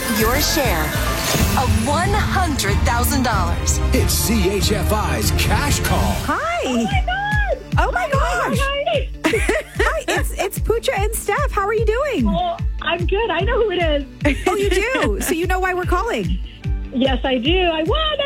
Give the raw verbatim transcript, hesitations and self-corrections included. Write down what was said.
your share of one hundred thousand dollars. It's C H F I's Cash Call. Hi. Oh my God! Oh my gosh. Hi. Hi, it's it's Pooja and Steph. How are you doing? Oh, I'm good. I know who it is. Oh, you do? So you know why we're calling? Yes, I do. I won.